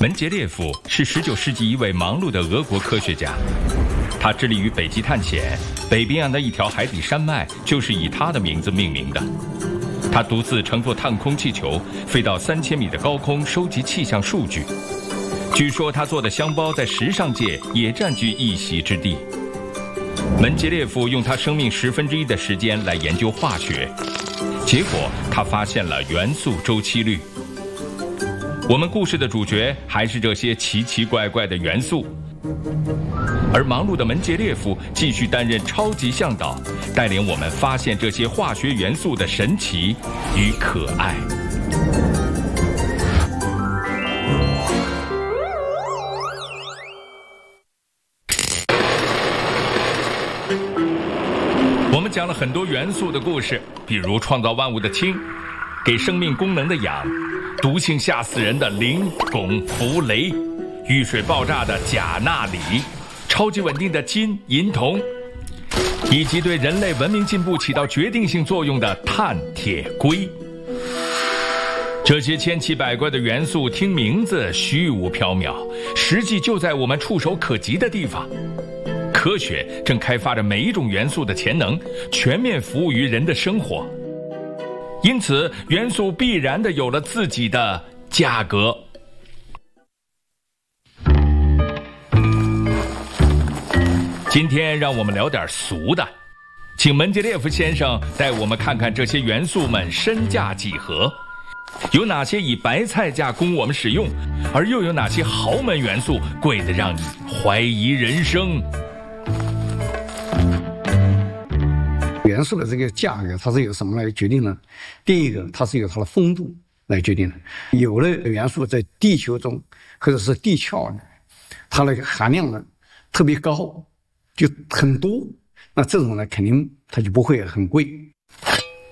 门捷列夫是19世纪一位忙碌的俄国科学家，他致力于北极探险，北冰洋的一条海底山脉就是以他的名字命名的。他独自乘坐探空气球飞到3000米的高空收集气象数据。据说他做的香包在时尚界也占据一席之地。门捷列夫用他生命1/10的时间来研究化学，结果他发现了元素周期律。我们故事的主角还是这些奇奇怪怪的元素，而忙碌的门捷列夫继续担任超级向导，带领我们发现这些化学元素的神奇与可爱。我们讲了很多元素的故事，比如创造万物的氢，给生命功能的氧，毒性吓死人的磷、汞、氟、镭，遇水爆炸的钾、钠、锂，超级稳定的金、银、铜，以及对人类文明进步起到决定性作用的碳、铁、硅。这些千奇百怪的元素听名字虚无缥缈，实际就在我们触手可及的地方。科学正开发着每一种元素的潜能，全面服务于人的生活。因此，元素必然地有了自己的价格。今天让我们聊点俗的，请门捷列夫先生带我们看看这些元素们身价几何，有哪些以白菜价供我们使用，而又有哪些豪门元素贵得让你怀疑人生。 元素的这个价格，它是由什么来决定呢？第一个，它是由它的风度来决定的。有的元素在地球中或者是地壳呢，它那个含量呢特别高，就很多，那这种呢肯定它就不会很贵。